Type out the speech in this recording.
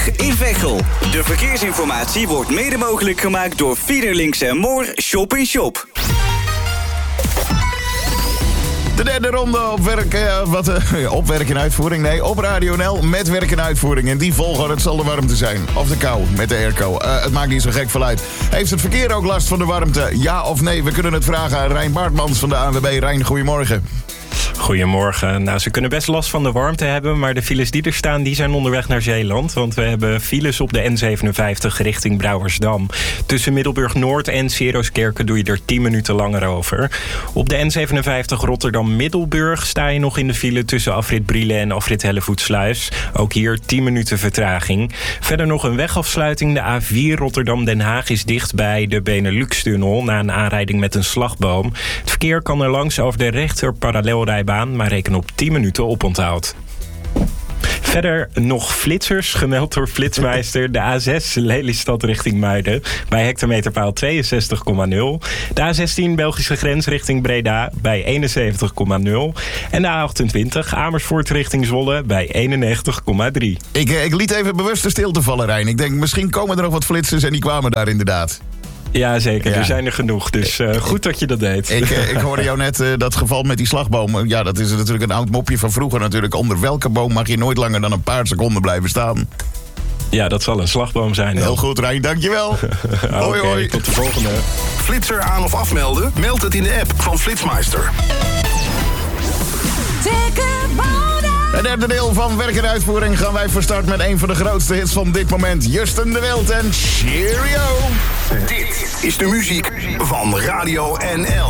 in Veghel. De verkeersinformatie wordt mede mogelijk gemaakt door Fiederlinks en Moor Shop in Shop. De derde ronde op werk en uitvoering. Nee, op Radio NL met werk en uitvoering. En die volgorde, het zal de warmte zijn. Of de kou, met de airco. Het maakt niet zo gek veel uit. Heeft het verkeer ook last van de warmte? Ja of nee? We kunnen het vragen aan Rijn Baartmans van de ANWB. Rijn, goedemorgen. Goedemorgen. Nou, ze kunnen best last van de warmte hebben, maar de files die er staan, die zijn onderweg naar Zeeland. Want we hebben files op de N57 richting Brouwersdam. Tussen Middelburg Noord en Seroskerken doe je er 10 minuten langer over. Op de N57 Rotterdam-Middelburg sta je nog in de file tussen afrit Brielen en afrit Hellevoetsluis. Ook hier 10 minuten vertraging. Verder nog een wegafsluiting. De A4 Rotterdam-Den Haag is dicht bij de Benelux-tunnel na een aanrijding met een slagboom. Het verkeer kan er langs over de rechter parallelrijbaan, maar reken op 10 minuten oponthoud. Verder nog flitsers, gemeld door Flitsmeister. De A6 Lelystad richting Muiden bij hectometerpaal 62,0. De A16 Belgische grens richting Breda bij 71,0. En de A28 Amersfoort richting Zwolle bij 91,3. Ik liet even bewust de stilte vallen, Rijn. Ik denk, misschien komen er nog wat flitsers en die kwamen daar inderdaad. Ja, zeker. Ja. Er zijn er genoeg. Dus goed dat je dat deed. Ik hoorde jou net dat geval met die slagboom. Ja, dat is natuurlijk een oud mopje van vroeger natuurlijk. Onder welke boom mag je nooit langer dan een paar seconden blijven staan? Ja, dat zal een slagboom zijn. Heel goed, Rijn. Dankjewel. Hoi, hoi. Tot de volgende. Flitser aan of afmelden? Meld het in de app van Flitsmeister. Het derde deel van werk en uitvoering gaan wij van start met een van de grootste hits van dit moment. Justin de Wild en Cheerio. Dit is de muziek van Radio NL.